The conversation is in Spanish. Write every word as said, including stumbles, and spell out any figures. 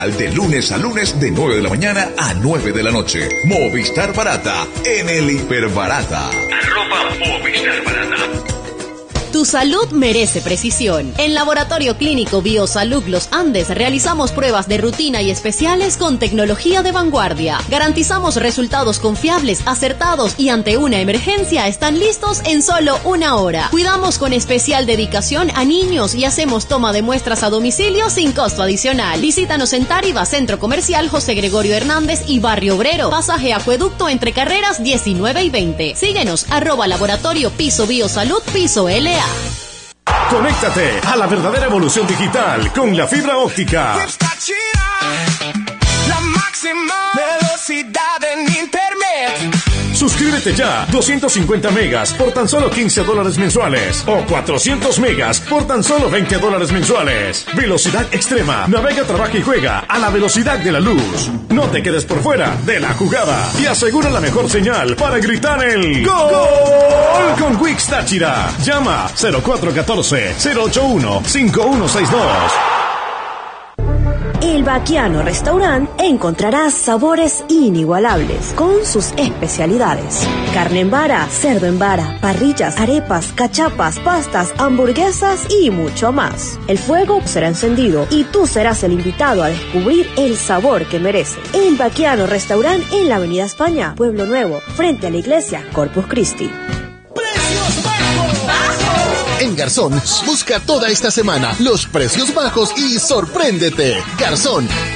De lunes a lunes de nueve de la mañana a nueve de la noche. Movistar Barata en el Hiperbarata. Arroba Movistar Barata. Tu salud merece precisión. En Laboratorio Clínico Biosalud Los Andes realizamos pruebas de rutina y especiales con tecnología de vanguardia. Garantizamos resultados confiables, acertados y ante una emergencia están listos en solo una hora. Cuidamos con especial dedicación a niños y hacemos toma de muestras a domicilio sin costo adicional. Visítanos en Táriba, Centro Comercial José Gregorio Hernández y Barrio Obrero. Pasaje Acueducto entre carreras diecinueve y veinte. Síguenos, arroba Laboratorio Piso Biosalud Piso L A. Conéctate a la verdadera evolución digital con la fibra óptica. La máxima velocidad en internet. Suscríbete ya, doscientos cincuenta megas por tan solo quince dólares mensuales o cuatrocientos megas por tan solo veinte dólares mensuales. Velocidad extrema, navega, trabaja y juega a la velocidad de la luz. No te quedes por fuera de la jugada y asegura la mejor señal para gritar el ¡Gol! Con Wix Táchira. Llama cero cuatro uno cuatro, cero ocho uno, cinco uno seis dos. El Baquiano Restaurant encontrarás sabores inigualables con sus especialidades. Carne en vara, cerdo en vara, parrillas, arepas, cachapas, pastas, hamburguesas y mucho más. El fuego será encendido y tú serás el invitado a descubrir el sabor que merece. El Baquiano Restaurant en la Avenida España, Pueblo Nuevo, frente a la iglesia Corpus Christi. En Garzón, busca toda esta semana los precios bajos y sorpréndete. Garzón,